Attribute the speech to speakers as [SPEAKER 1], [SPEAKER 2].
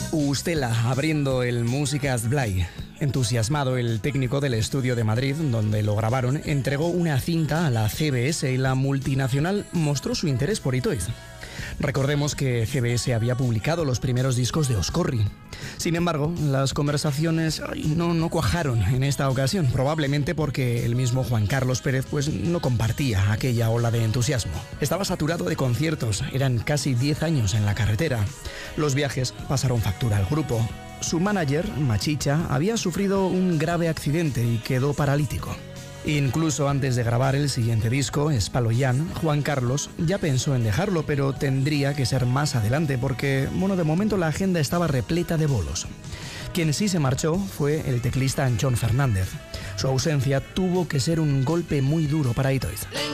[SPEAKER 1] Ustela abriendo el Músicas Blay. Entusiasmado, el técnico del estudio de Madrid, donde lo grabaron, entregó una cinta a la CBS y la multinacional mostró su interés por Itoiz. Recordemos que CBS había publicado los primeros discos de Oscorri. Sin embargo, las conversaciones no cuajaron en esta ocasión, probablemente porque el mismo Juan Carlos Pérez no compartía aquella ola de entusiasmo. Estaba saturado de conciertos, eran casi 10 años en la carretera. Los viajes pasaron factura al grupo. Su manager, Machicha, había sufrido un grave accidente y quedó paralítico. Incluso antes de grabar el siguiente disco, Espaloian, Juan Carlos ya pensó en dejarlo, pero tendría que ser más adelante porque, de momento la agenda estaba repleta de bolos. Quien sí se marchó fue el teclista Anchón Fernández. Su ausencia tuvo que ser un golpe muy duro para Itoiz.